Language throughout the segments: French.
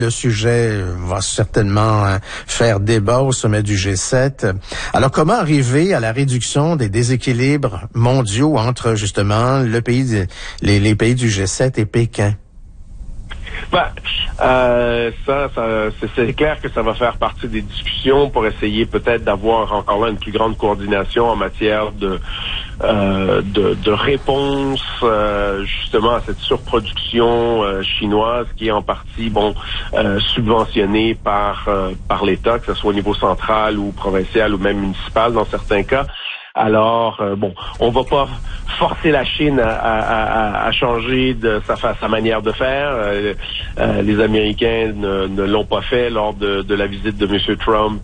Le sujet va certainement faire débat au sommet du G7. Alors, comment arriver à la réduction des déséquilibres mondiaux entre, justement, les pays du G7 et Pékin? C'est clair que ça va faire partie des discussions pour essayer peut-être d'avoir encore là une plus grande coordination en matière de réponse justement à cette surproduction chinoise qui est en partie subventionnée par l'État, que ce soit au niveau central ou provincial ou même municipal dans certains cas. Alors, on va pas forcer la Chine à changer de sa manière de faire. Les Américains ne l'ont pas fait lors de la visite de M. Trump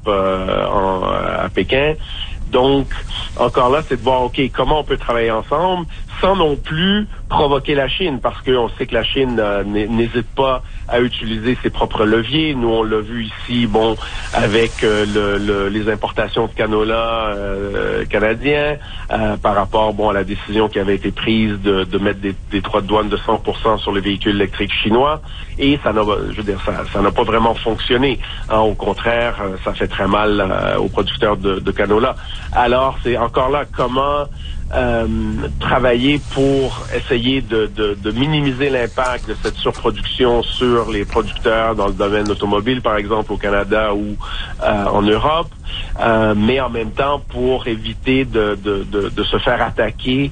à Pékin. Donc, encore là, c'est de voir, OK, comment on peut travailler ensemble sans non plus provoquer la Chine, parce qu'on sait que la Chine n'hésite pas à utiliser ses propres leviers. Nous, on l'a vu ici, avec les importations de canola canadiens, par rapport, à la décision qui avait été prise de mettre des droits de douane de 100% sur les véhicules électriques chinois. Et ça n'a pas vraiment fonctionné. Au contraire, ça fait très mal aux producteurs de canola. Alors, c'est encore là comment travailler pour essayer de minimiser l'impact de cette surproduction sur les producteurs dans le domaine automobile, par exemple au Canada ou en Europe, mais en même temps pour éviter de se faire attaquer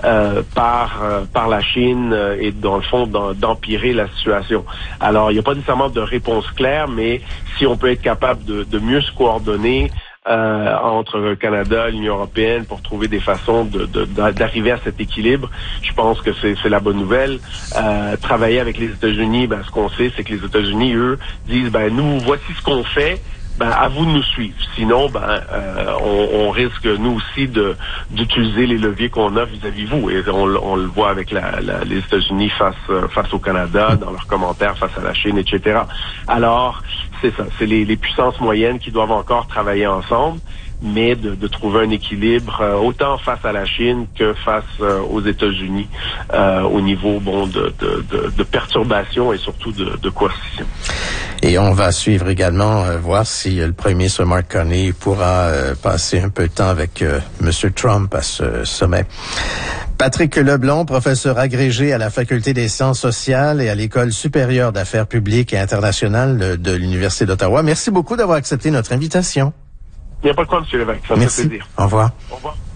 par la Chine et dans le fond d'empirer la situation. Alors, il n'y a pas nécessairement de réponse claire, mais si on peut être capable de mieux se coordonner entre le Canada et l'Union européenne pour trouver des façons d'arriver à cet équilibre. Je pense que c'est la bonne nouvelle. Travailler avec les États-Unis, ce qu'on sait, c'est que les États-Unis, eux, disent, nous, voici ce qu'on fait, à vous de nous suivre. Sinon, on risque, nous aussi, d'utiliser les leviers qu'on a vis-à-vis vous. Et on le voit avec les États-Unis face au Canada, dans leurs commentaires face à la Chine, etc. Alors, c'est ça. C'est les puissances moyennes qui doivent encore travailler ensemble, mais de trouver un équilibre autant face à la Chine que face aux États-Unis au niveau de perturbation et surtout de coercition. Et on va suivre également, voir si le premier ministre Mark Carney pourra passer un peu de temps avec M. Trump à ce sommet. Patrick Leblond, professeur agrégé à la Faculté des sciences sociales et à l'École supérieure d'affaires publiques et internationales de l'Université d'Ottawa. Merci beaucoup d'avoir accepté notre invitation. Il n'y a pas de quoi, M. Lévesque. Ça me fait plaisir. Au revoir. Au revoir.